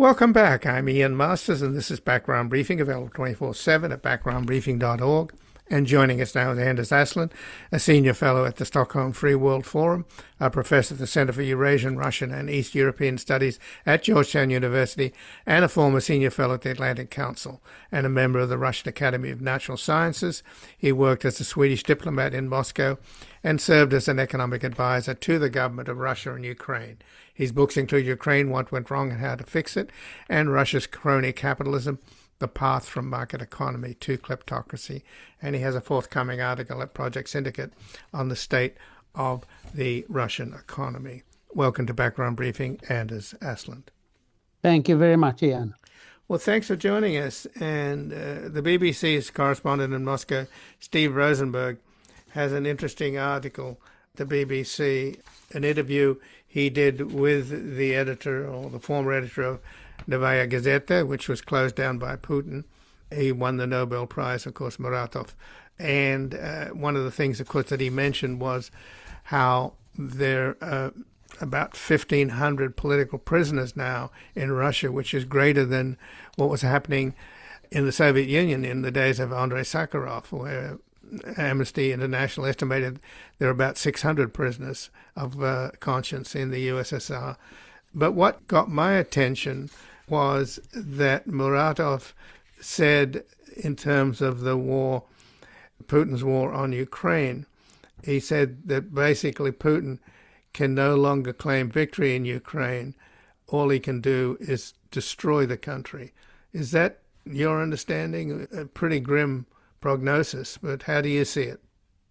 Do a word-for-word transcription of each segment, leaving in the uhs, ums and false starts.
Welcome back. I'm Ian Masters, and this is Background Briefing, available twenty-four seven at background briefing dot org. And joining us now is Anders Aslund, a senior fellow at the Stockholm Free World Forum, a professor at the Center for Eurasian, Russian, and East European Studies at Georgetown University, and a former senior fellow at the Atlantic Council, and a member of the Russian Academy of Natural Sciences. He worked as a Swedish diplomat in Moscow and served as an economic advisor to the government of Russia and Ukraine. His books include Ukraine, What Went Wrong and How to Fix It, and Russia's Crony Capitalism, The Path from Market Economy to Kleptocracy. And he has a forthcoming article at Project Syndicate on the state of the Russian economy. Welcome to Background Briefing, Anders Aslund. Thank you very much, Ian. Well, thanks for joining us. And uh, the B B C's correspondent in Moscow, Steve Rosenberg, has an interesting article at the B B C, an interview he did with the editor, or the former editor of Novaya Gazeta, which was closed down by Putin. He won the Nobel Prize, of course, Muratov. And uh, one of the things, of course, that he mentioned was how there are uh, about fifteen hundred political prisoners now in Russia, which is greater than what was happening in the Soviet Union in the days of Andrei Sakharov, where Amnesty International estimated there are about six hundred prisoners of uh, conscience in the U S S R. But what got my attention was that Muratov said, in terms of the war, Putin's war on Ukraine, he said that basically Putin can no longer claim victory in Ukraine. All he can do is destroy the country. Is that your understanding? A pretty grim prognosis, but how do you see it?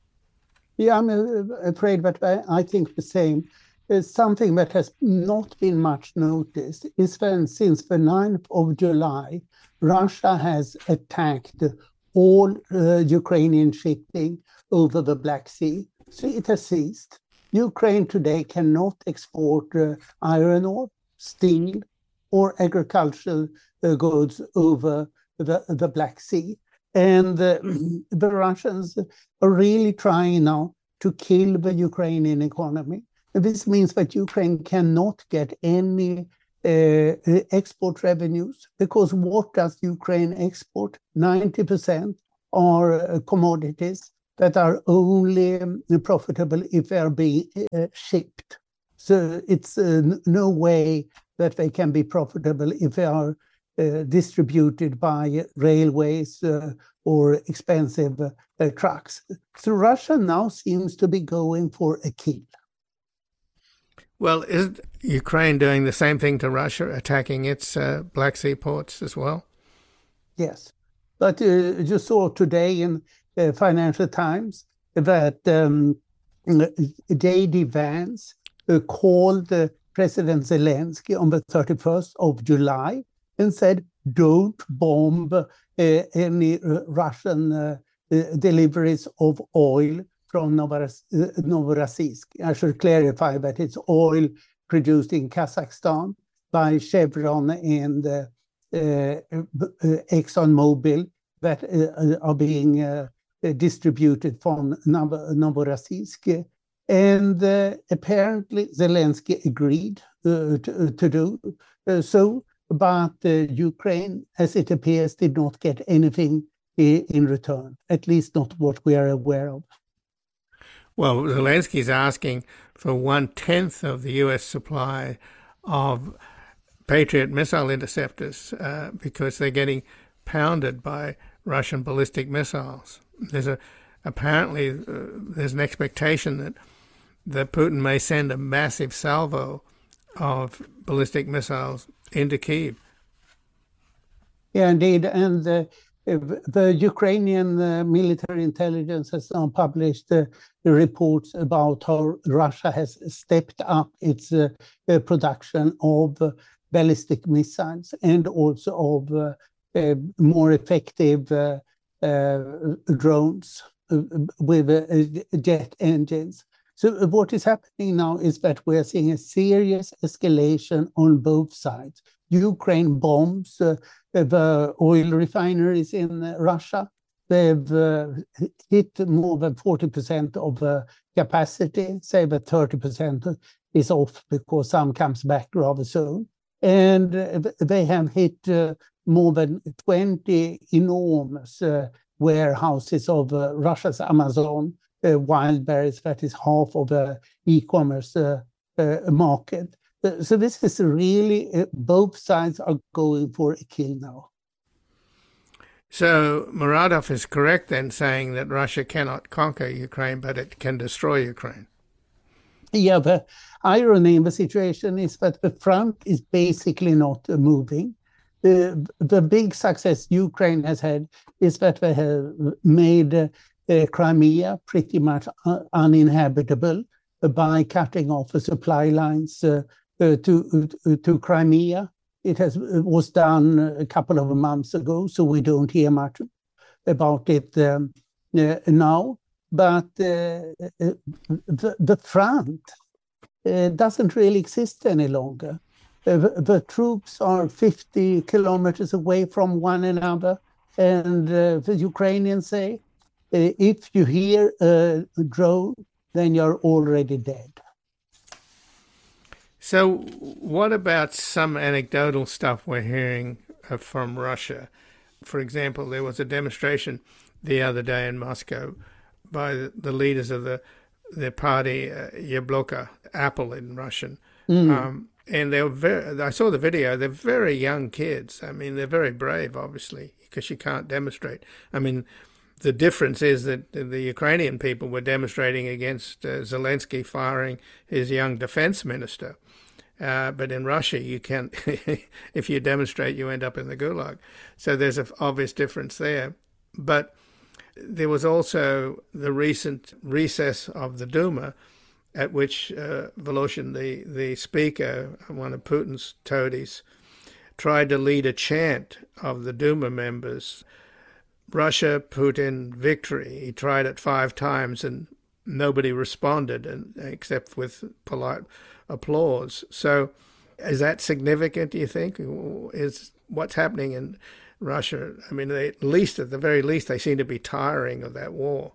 Yeah, I'm afraid that I think the same. Is something that has not been much noticed is when since the ninth of July, Russia has attacked all uh, Ukrainian shipping over the Black Sea. So it has ceased. Ukraine today cannot export uh, iron ore, steel, or agricultural uh, goods over the, the Black Sea. And uh, the Russians are really trying now to kill the Ukrainian economy. This means that Ukraine cannot get any uh, export revenues, because what does Ukraine export? ninety percent are uh, commodities that are only um, profitable if they are being uh, shipped. So it's uh, no way that they can be profitable if they are uh, distributed by railways uh, or expensive uh, trucks. So Russia now seems to be going for a kill. Well, is Ukraine doing the same thing to Russia, attacking its uh, Black Sea ports as well? Yes. But uh, you saw today in uh, Financial Times that um, J D Vance uh, called uh, President Zelensky on the thirty-first of July and said, don't bomb uh, any uh, Russian uh, uh, deliveries of oil from Novorossiysk. I should clarify that it's oil produced in Kazakhstan by Chevron and uh, uh, ExxonMobil that uh, are being uh, distributed from Novorossiysk. And uh, apparently Zelensky agreed uh, to, to do uh, so, but uh, Ukraine, as it appears, did not get anything in return, at least not what we are aware of. Well, Zelensky's asking for one-tenth of the U S supply of Patriot missile interceptors uh, because they're getting pounded by Russian ballistic missiles. There's a apparently uh, there's an expectation that that Putin may send a massive salvo of ballistic missiles into Kyiv. Yeah, indeed, and uh, the Ukrainian uh, military intelligence has now published uh, reports about how Russia has stepped up its uh, uh, production of uh, ballistic missiles and also of uh, uh, more effective uh, uh, drones uh, with uh, jet engines. So what is happening now is that we are seeing a serious escalation on both sides. Ukraine bombs uh, the oil refineries in uh, Russia. They've uh, hit more than forty percent of uh, capacity, say that thirty percent is off because some comes back rather soon. And uh, they have hit uh, more than twenty enormous uh, warehouses of uh, Russia's Amazon uh, wild berries. That is half of the e-commerce uh, uh, market. Uh, so this is really, uh, both sides are going for a kill now. So Muradov is correct then, saying that Russia cannot conquer Ukraine, but it can destroy Ukraine. Yeah, the irony in the situation is that the front is basically not uh, moving. The, the big success Ukraine has had is that they have made uh, uh, Crimea pretty much uh, uninhabitable by cutting off the supply lines uh, uh, to, uh, to Crimea. It has it was done a couple of months ago, so we don't hear much about it um, uh, now. But uh, the, the front uh, doesn't really exist any longer. Uh, the, the troops are fifty kilometers away from one another, and uh, the Ukrainians say, uh, if you hear a drone, then you're already dead. So what about some anecdotal stuff we're hearing uh, from Russia? For example, there was a demonstration the other day in Moscow by the, the leaders of the the party, uh, Yabloko, Apple in Russian. Mm. Um, and they were very, I saw the video, they're very young kids. I mean, they're very brave, obviously, because you can't demonstrate. I mean, the difference is that the Ukrainian people were demonstrating against uh, Zelensky firing his young defense minister. Uh, but in Russia, you can't, if you demonstrate, you end up in the gulag. So there's an obvious difference there. But there was also the recent recess of the Duma, at which uh, Voloshin, the, the speaker, one of Putin's toadies, tried to lead a chant of the Duma members, Russia, Putin, victory. He tried it five times and nobody responded, and except with polite applause. So is that significant, do you think? Is what's happening in Russia? I mean, they, at least, at the very least, they seem to be tiring of that war.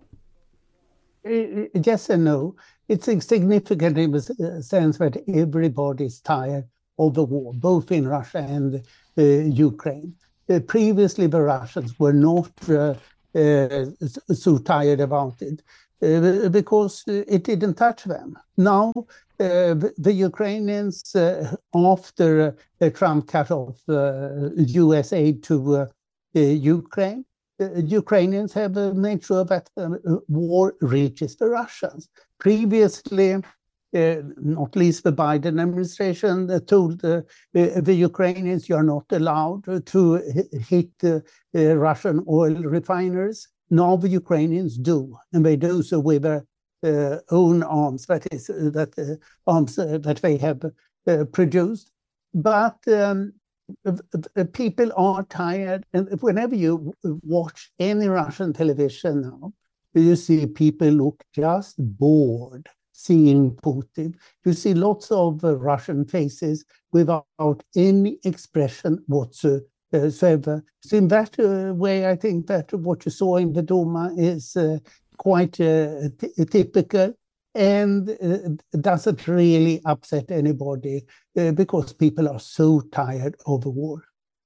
Yes and no. It's significant in the sense that everybody's tired of the war, both in Russia and uh, Ukraine. Uh, previously, the Russians were not uh, uh, so tired about it uh, because it didn't touch them. Now, uh, the, the Ukrainians, uh, after uh, Trump cut off uh, U S aid to uh, uh, Ukraine, uh, Ukrainians have uh, made sure that uh, war reaches the Russians. Previously, Uh, not least the Biden administration uh, told uh, uh, the Ukrainians, you are not allowed to hit uh, uh, Russian oil refiners. Now the Ukrainians do, and they do so with their uh, own arms, that is, uh, that uh, arms uh, that they have uh, produced. But um, uh, people are tired, and whenever you watch any Russian television now, you see people look just bored seeing Putin. You see lots of uh, Russian faces without any expression whatsoever. So in that uh, way, I think that what you saw in the Duma is uh, quite uh, t- typical and uh, doesn't really upset anybody uh, because people are so tired of the war.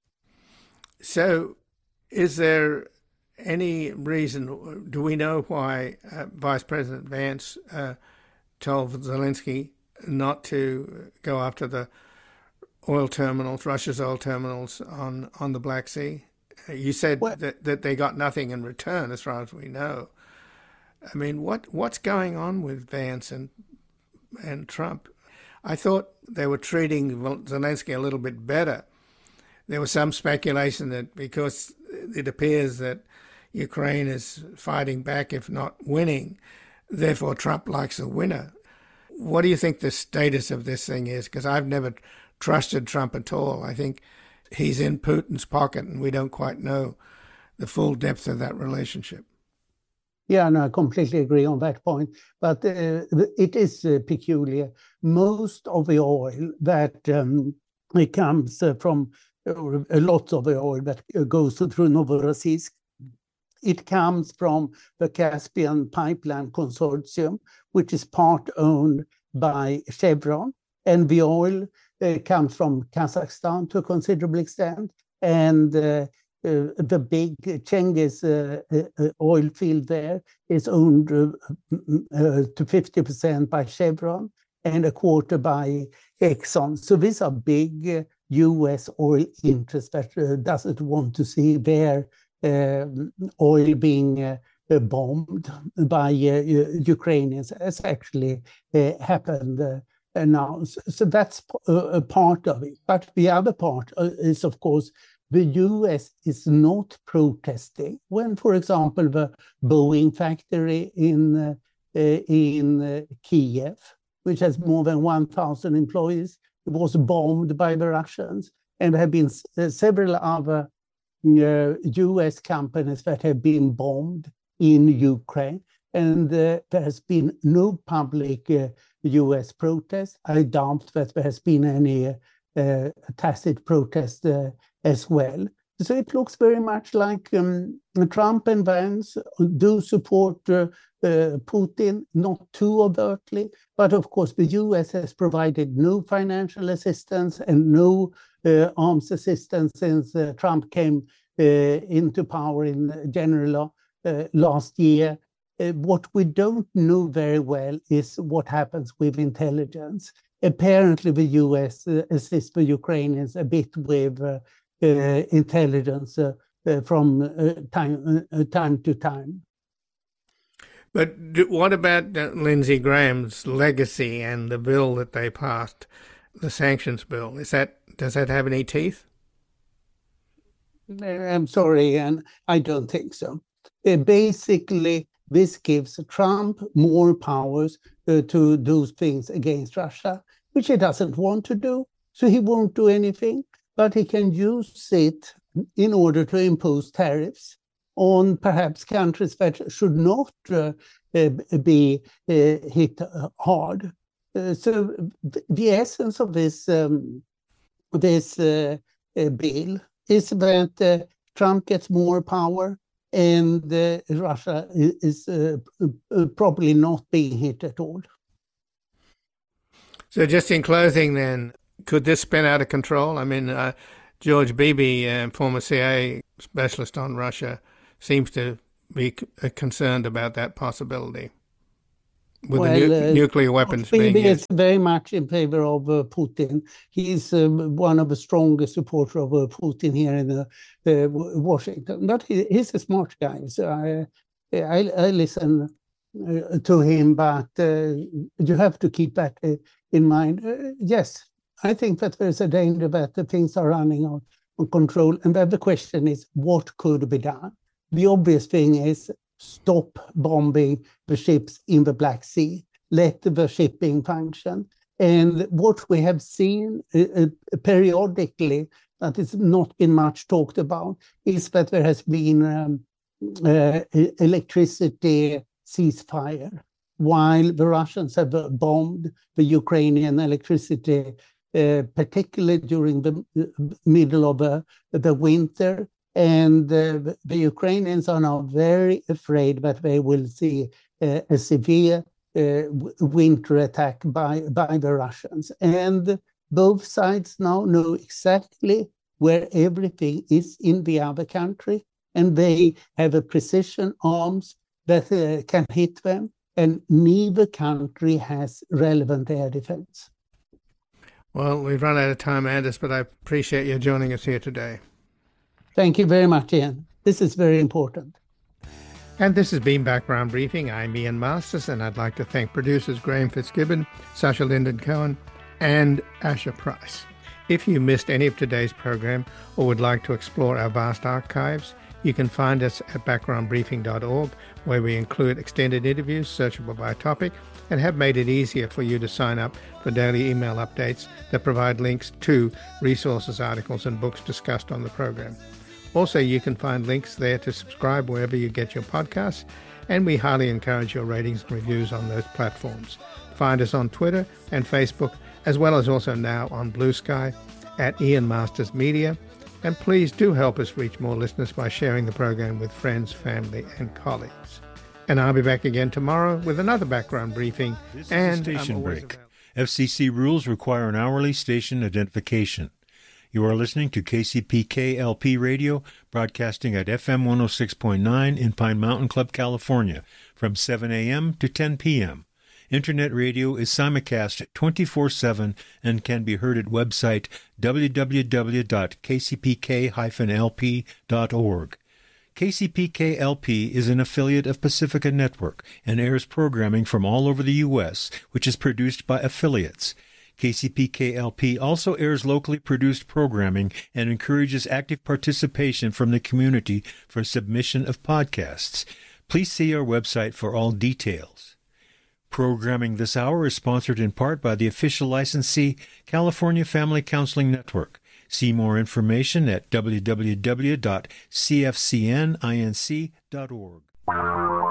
So is there any reason, do we know why uh, Vice President Vance uh, told Zelensky not to go after the oil terminals, Russia's oil terminals on, on the Black Sea? You said that, that they got nothing in return, as far as we know. I mean, what what's going on with Vance and and Trump? I thought they were treating Zelensky a little bit better. There was some speculation that because it appears that Ukraine is fighting back, if not winning, therefore Trump likes a winner. What do you think the status of this thing is? Because I've never trusted Trump at all. I think he's in Putin's pocket and we don't quite know the full depth of that relationship. Yeah, no, I completely agree on that point. But uh, it is uh, peculiar. Most of the oil that um, it comes uh, from, uh, lots of the oil that goes through Novorossiysk, it comes from the Caspian Pipeline Consortium, which is part owned by Chevron. And the oil uh, comes from Kazakhstan to a considerable extent, and uh, uh, the big Cengiz uh, uh, oil field there is owned uh, uh, to fifty percent by Chevron and a quarter by Exxon. So these are big uh, U S oil interests that uh, doesn't want to see their uh, oil being uh, uh, bombed by uh, Ukrainians, as actually uh, happened uh, now. So that's a, a part of it. But the other part uh, is, of course, the U S is not protesting when, for example, the Boeing factory in, uh, uh, in uh, Kiev, which has more than one thousand employees, was bombed by the Russians. And there have been uh, several other uh, U S companies that have been bombed in Ukraine. And uh, there has been no public uh, U S protest. I doubt that there has been any uh, uh, tacit protest uh, as well. So it looks very much like um, Trump and Vance do support uh, uh, Putin, not too overtly, but of course the U S has provided no financial assistance and no uh, arms assistance since uh, Trump came uh, into power in January uh, last year. Uh, what we don't know very well is what happens with intelligence. Apparently the U S uh, assists the Ukrainians a bit with uh, uh, intelligence uh, uh, from uh, time, uh, time to time. But do, what about uh, Lindsey Graham's legacy and the bill that they passed, the sanctions bill? Is that, does that have any teeth? I'm sorry, and I don't think so. Uh, basically, this gives Trump more powers uh, to do things against Russia, which he doesn't want to do. So he won't do anything, but he can use it in order to impose tariffs on perhaps countries that should not uh, uh, be uh, hit hard. Uh, so th- the essence of this, um, this uh, uh, bill is that uh, Trump gets more power, and uh, Russia is uh, uh, probably not being hit at all. So just in closing then, could this spin out of control? I mean, uh, George Beebe, uh, former C I A specialist on Russia, seems to be c- concerned about that possibility with well, the nu- uh, nuclear weapons being Beebe used. is very much in favor of uh, Putin. He's um, one of the strongest supporters of uh, Putin here in uh, uh, Washington. But he, he's a smart guy, so I, I, I listen uh, to him, but uh, you have to keep that uh, in mind. Uh, yes, I think that there's a danger that the things are running out of control, and then the question is, what could be done? The obvious thing is stop bombing the ships in the Black Sea, let the shipping function. And what we have seen uh, periodically, that has not been much talked about, is that there has been um, uh, electricity ceasefire, while the Russians have bombed the Ukrainian electricity, uh, particularly during the middle of uh, the winter. And uh, the Ukrainians are now very afraid that they will see uh, a severe uh, winter attack by, by the Russians. And both sides now know exactly where everything is in the other country, and they have a precision arms that uh, can hit them, and neither country has relevant air defense. Well, we've run out of time, Anders, but I appreciate you joining us here today. Thank you very much, Ian. This is very important. And this has been Background Briefing. I'm Ian Masters, and I'd like to thank producers Graham Fitzgibbon, Sasha Linden-Cohen, and Asher Price. If you missed any of today's program or would like to explore our vast archives, you can find us at background briefing dot org, where we include extended interviews searchable by topic and have made it easier for you to sign up for daily email updates that provide links to resources, articles, and books discussed on the program. Also, you can find links there to subscribe wherever you get your podcasts, and we highly encourage your ratings and reviews on those platforms. Find us on Twitter and Facebook, as well as also now on Blue Sky at Ian Masters Media. And please do help us reach more listeners by sharing the program with friends, family, and colleagues. And I'll be back again tomorrow with another background briefing. This and is a station I'm always break. available. F C C rules require an hourly station identification. You are listening to K C P K L P Radio, broadcasting at F M one oh six point nine in Pine Mountain Club, California, from seven a.m. to ten p.m. Internet radio is simulcast twenty-four seven and can be heard at website w w w dot k c p k dash l p dot org. K C P K L P is an affiliate of Pacifica Network and airs programming from all over the U S, which is produced by affiliates. K C P K L P also airs locally produced programming and encourages active participation from the community for submission of podcasts. Please see our website for all details. Programming this hour is sponsored in part by the official licensee, California Family Counseling Network. See more information at w w w dot c f c n inc dot org.